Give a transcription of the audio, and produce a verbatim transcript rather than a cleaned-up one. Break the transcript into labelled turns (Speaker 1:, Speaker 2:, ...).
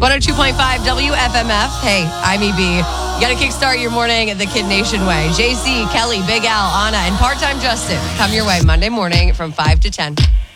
Speaker 1: one oh two point five W F M F. Hey, I'm E B. You got to kickstart your morning the Kid Nation way. J C, Kelly, Big Al, Anna, and part-time Justin come your way Monday morning from five to ten.